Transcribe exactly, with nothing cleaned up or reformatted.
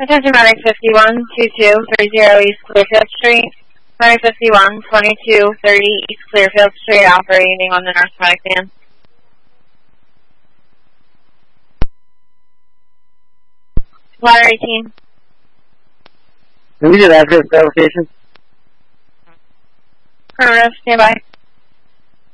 Attention Medic fifty-one twenty-two thirty East Clearfield Street. Medic fifty-one twenty-two thirty East Clearfield Street, operating on the North Medic van. Ladder eighteen. Can we get address verification? Affirmative, stand by.